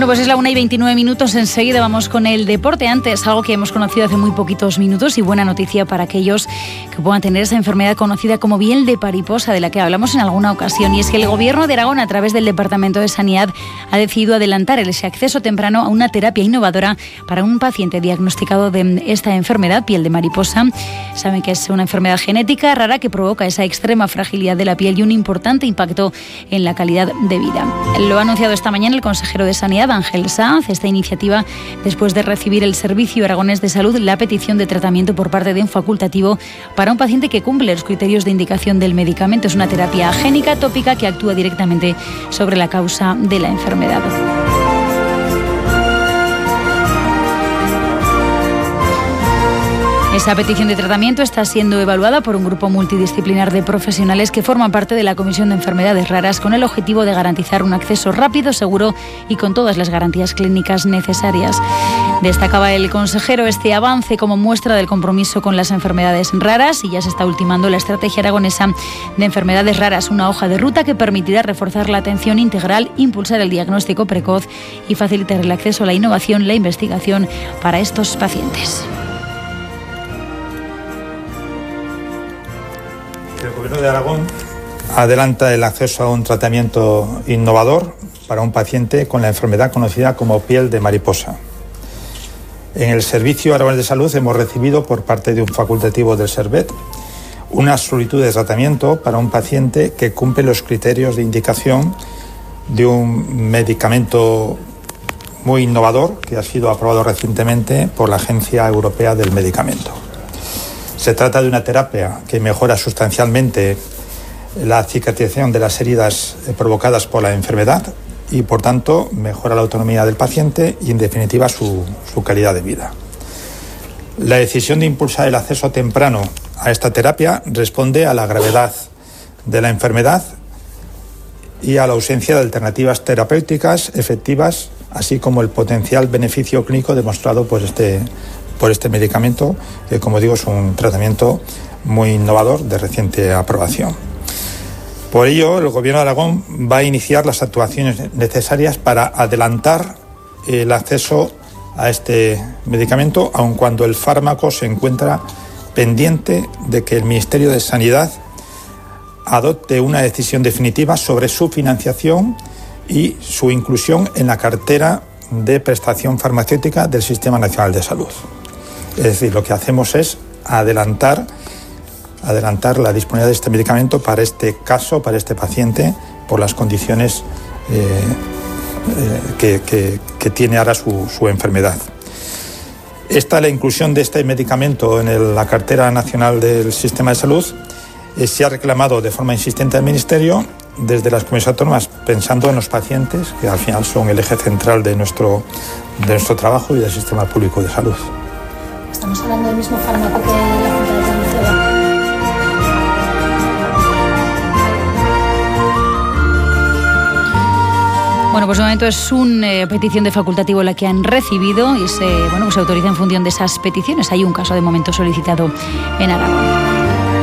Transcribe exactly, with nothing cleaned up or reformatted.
Bueno, pues es la una y veintinueve minutos. Enseguida vamos con el deporte. Antes, algo que hemos conocido hace muy poquitos minutos y buena noticia para aquellos que puedan tener esa enfermedad conocida como piel de mariposa, de la que hablamos en alguna ocasión. Y es que el Gobierno de Aragón, a través del Departamento de Sanidad, ha decidido adelantar ese acceso temprano a una terapia innovadora para un paciente diagnosticado de esta enfermedad, piel de mariposa. Saben que es una enfermedad genética rara que provoca esa extrema fragilidad de la piel y un importante impacto en la calidad de vida. Lo ha anunciado esta mañana el consejero de Sanidad, Ángel Sanz. Esta iniciativa después de recibir el Servicio Aragonés de Salud la petición de tratamiento por parte de un facultativo para un paciente que cumple los criterios de indicación del medicamento. Es una terapia génica tópica que actúa directamente sobre la causa de la enfermedad. Esa petición de tratamiento está siendo evaluada por un grupo multidisciplinar de profesionales que forman parte de la Comisión de Enfermedades Raras, con el objetivo de garantizar un acceso rápido, seguro y con todas las garantías clínicas necesarias. Destacaba el consejero este avance como muestra del compromiso con las enfermedades raras, y ya se está ultimando la estrategia aragonesa de enfermedades raras, una hoja de ruta que permitirá reforzar la atención integral, impulsar el diagnóstico precoz y facilitar el acceso a la innovación, la investigación para estos pacientes. El Gobierno de Aragón adelanta el acceso a un tratamiento innovador para un paciente con la enfermedad conocida como piel de mariposa. En el Servicio Aragonés de Salud hemos recibido por parte de un facultativo del Servet una solicitud de tratamiento para un paciente que cumple los criterios de indicación de un medicamento muy innovador que ha sido aprobado recientemente por la Agencia Europea del Medicamento. Se trata de una terapia que mejora sustancialmente la cicatrización de las heridas provocadas por la enfermedad y, por tanto, mejora la autonomía del paciente y, en definitiva, su, su calidad de vida. La decisión de impulsar el acceso temprano a esta terapia responde a la gravedad de la enfermedad y a la ausencia de alternativas terapéuticas efectivas, así como el potencial beneficio clínico demostrado por este por este medicamento, que, como digo, es un tratamiento muy innovador de reciente aprobación. Por ello, el Gobierno de Aragón va a iniciar las actuaciones necesarias para adelantar el acceso a este medicamento, aun cuando el fármaco se encuentra pendiente de que el Ministerio de Sanidad adopte una decisión definitiva sobre su financiación y su inclusión en la cartera de prestación farmacéutica del Sistema Nacional de Salud. Es decir, lo que hacemos es adelantar, adelantar la disponibilidad de este medicamento para este caso, para este paciente, por las condiciones eh, eh, que, que, que tiene ahora su, su enfermedad. Esta, la inclusión de este medicamento en el, la cartera nacional del Sistema de Salud eh, se ha reclamado de forma insistente al Ministerio desde las comunidades autónomas, pensando en los pacientes, que al final son el eje central de nuestro, de nuestro trabajo y del sistema público de salud. Estamos hablando del mismo fármaco que la Junta de Andalucía. Bueno, pues de momento es una eh, petición de facultativo la que han recibido y se, bueno, pues se autoriza en función de esas peticiones. Hay un caso de momento solicitado en Aragón.